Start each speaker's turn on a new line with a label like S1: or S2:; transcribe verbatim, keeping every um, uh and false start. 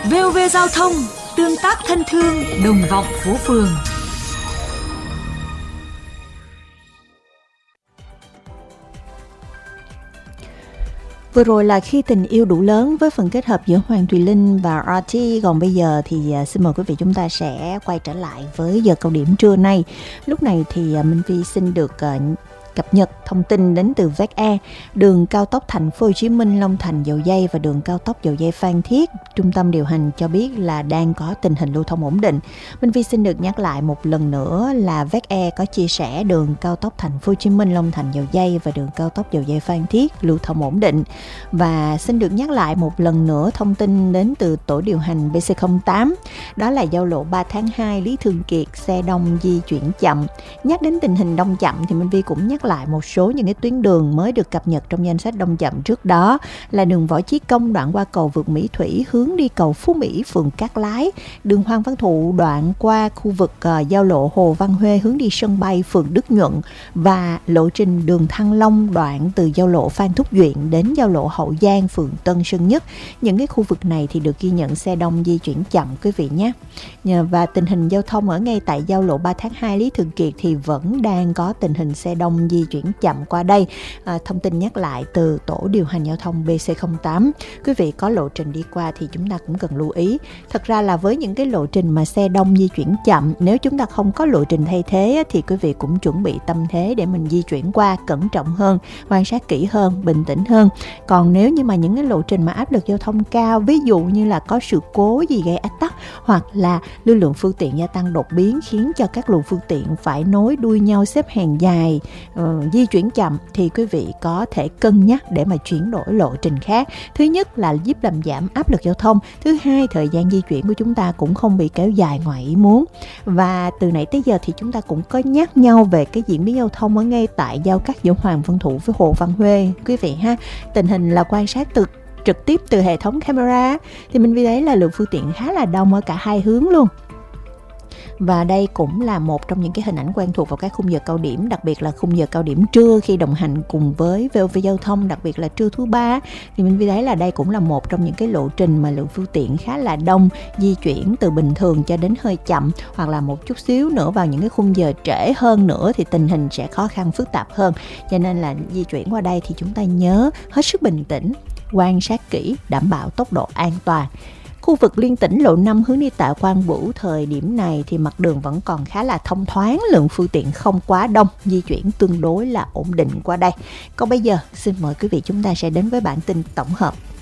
S1: vê o vê Giao thông, tương tác thân thương, đồng vọng phố phường.
S2: Vừa rồi là Khi tình yêu đủ lớn với phần kết hợp giữa Hoàng Thùy Linh và rờ tê. Còn bây giờ thì xin mời quý vị chúng ta sẽ quay trở lại với giờ cao điểm trưa nay. Lúc này thì Minh Phi xin được cập nhật thông tin đến từ vê e e, đường cao tốc Thành phố Hồ Chí Minh Long Thành Dầu Giây và đường cao tốc Dầu Giây Phan Thiết. Trung tâm điều hành cho biết là đang có tình hình lưu thông ổn định. Minh Phi xin được nhắc lại một lần nữa là vê e e có chia sẻ đường cao tốc Thành phố Hồ Chí Minh Long Thành Dầu Giây và đường cao tốc Dầu Giây Phan Thiết lưu thông ổn định. Và xin được nhắc lại một lần nữa thông tin đến từ tổ điều hành bê xê không tám, đó là giao lộ ba tháng hai Lý Thường Kiệt, xe đông di chuyển chậm. Nhắc đến tình hình đông chậm thì Minh Phi cũng nhắc lại một số những cái tuyến đường mới được cập nhật trong danh sách đông chậm trước đó, là đường Võ Chí Công đoạn qua cầu vượt Mỹ Thủy hướng đi cầu Phú Mỹ phường Cát Lái, đường Hoàng Văn Thụ đoạn qua khu vực uh, giao lộ Hồ Văn Huê hướng đi sân bay phường Đức Nhuận, và lộ trình đường Thăng Long đoạn từ giao lộ Phan Thúc Duyện đến giao lộ Hậu Giang phường Tân Sơn Nhất. Những cái khu vực này thì được ghi nhận xe đông di chuyển chậm quý vị nhé. Và tình hình giao thông ở ngay tại giao lộ ba tháng hai Lý Thường Kiệt thì vẫn đang có tình hình xe đông di chuyển chậm qua đây. À, thông tin nhắc lại từ tổ điều hành giao thông bê xê không tám, quý vị có lộ trình đi qua thì chúng ta cũng cần lưu ý. Thật ra là với những cái lộ trình mà xe đông di chuyển chậm, nếu chúng ta không có lộ trình thay thế thì quý vị cũng chuẩn bị tâm thế để mình di chuyển qua cẩn trọng hơn, quan sát kỹ hơn, bình tĩnh hơn. Còn nếu như mà những cái lộ trình mà áp lực giao thông cao, ví dụ như là có sự cố gì gây ách tắc, hoặc là lưu lượng phương tiện gia tăng đột biến khiến cho các luồng phương tiện phải nối đuôi nhau xếp hàng dài, uh, di chuyển chậm, thì quý vị có thể cân nhắc để mà chuyển đổi lộ trình khác. Thứ nhất là giúp làm giảm áp lực giao thông, thứ hai thời gian di chuyển của chúng ta cũng không bị kéo dài ngoài ý muốn. Và từ nãy tới giờ thì chúng ta cũng có nhắc nhau về cái diễn biến giao thông ở ngay tại giao cắt giữa Hoàng Văn Thụ với Hồ Văn Huê quý vị ha. Tình hình là quan sát từ trực tiếp từ hệ thống camera thì mình thấy là lượng phương tiện khá là đông ở cả hai hướng luôn. Và đây cũng là một trong những cái hình ảnh quen thuộc vào các khung giờ cao điểm, đặc biệt là khung giờ cao điểm trưa khi đồng hành cùng với vê o vê Giao thông, đặc biệt là trưa thứ ba, thì mình thấy là đây cũng là một trong những cái lộ trình mà lượng phương tiện khá là đông, di chuyển từ bình thường cho đến hơi chậm, hoặc là một chút xíu nữa vào những cái khung giờ trễ hơn nữa thì tình hình sẽ khó khăn phức tạp hơn. Cho nên là di chuyển qua đây thì chúng ta nhớ hết sức bình tĩnh, quan sát kỹ, đảm bảo tốc độ an toàn. Khu vực liên tỉnh lộ năm hướng đi Tạ Quang Bửu, thời điểm này thì mặt đường vẫn còn khá là thông thoáng, lượng phương tiện không quá đông, di chuyển tương đối là ổn định qua đây. Còn bây giờ xin mời quý vị chúng ta sẽ đến với bản tin tổng hợp.